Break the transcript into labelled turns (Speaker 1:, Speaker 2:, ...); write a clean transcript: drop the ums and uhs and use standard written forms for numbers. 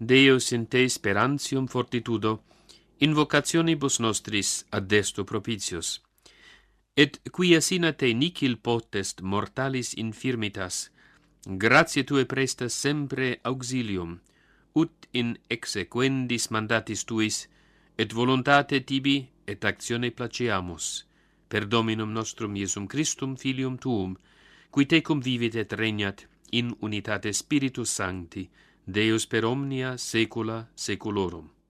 Speaker 1: Deus in te sperantium fortitudo, invocationibus nostris addesto propitius. Et quia sine te nihil potest mortalis infirmitas, gratiae tue prestas sempre auxilium, ut in exequendis mandatis tuis, et voluntate tibi et actione placeamus, per Dominum nostrum Iesum Christum Filium tuum, qui tecum vivit et regnat in unitate Spiritus Sancti, Deus per omnia saecula saeculorum.